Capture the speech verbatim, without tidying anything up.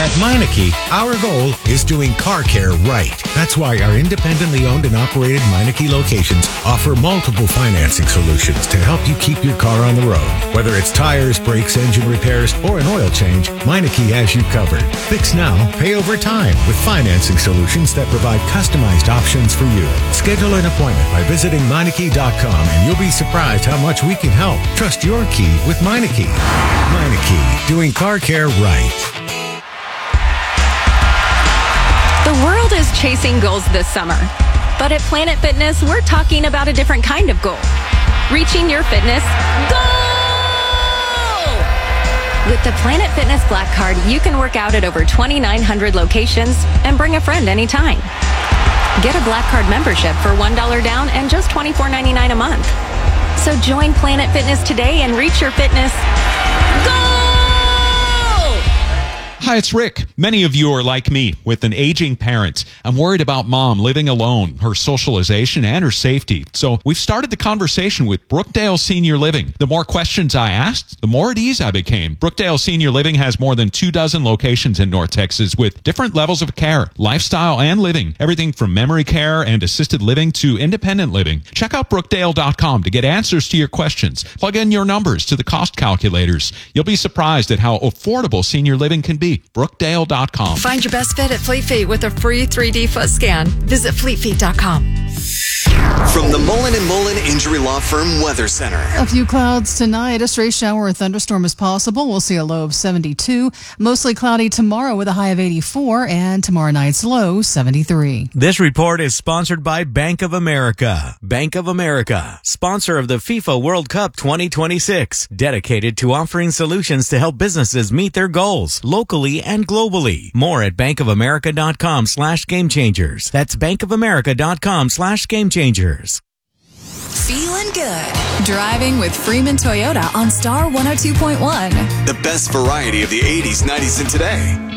At Meineke, our goal is doing car care right. That's why our independently owned and operated Meineke locations offer multiple financing solutions to help you keep your car on the road. Whether it's tires, brakes, engine repairs, or an oil change, Meineke has you covered. Fix now, pay over time with financing solutions that provide customized options for you. Schedule an appointment by visiting Meineke dot com and you'll be surprised how much we can help. Trust your key with Meineke. Meineke, doing car care right. The world is chasing goals this summer. But at Planet Fitness, we're talking about a different kind of goal. Reaching your fitness goal! With the Planet Fitness Black Card, you can work out at over twenty-nine hundred locations and bring a friend anytime. Get a Black Card membership for one dollar down and just twenty-four ninety-nine a month. So join Planet Fitness today and reach your fitness goal! Hi, it's Rick. Many of you are like me with an aging parent. I'm worried about mom living alone, her socialization, and her safety. So we've started the conversation with Brookdale Senior Living. The more questions I asked, the more at ease I became. Brookdale Senior Living has more than two dozen locations in North Texas with different levels of care, lifestyle, and living. Everything from memory care and assisted living to independent living. Check out Brookdale dot com to get answers to your questions. Plug in your numbers to the cost calculators. You'll be surprised at how affordable senior living can be. Brookdale dot com. Find your best fit at Fleet Feet with a free three D foot scan. Visit fleet feet dot com. From the Mullen and Mullen Injury Law Firm Weather Center. A few clouds tonight. A stray shower or thunderstorm is possible. We'll see a low of seventy-two. Mostly cloudy tomorrow with a high of eighty-four. And tomorrow night's low, seventy-three. This report is sponsored by Bank of America. Bank of America, sponsor of the FIFA World Cup twenty twenty-six. Dedicated to offering solutions to help businesses meet their goals locally and globally. More at bankofamerica.com slash game changers. That's bankofamerica.com slash game changers. Feeling good. Driving with Freeman Toyota on Star one oh two point one. The best variety of the eighties, nineties, and today.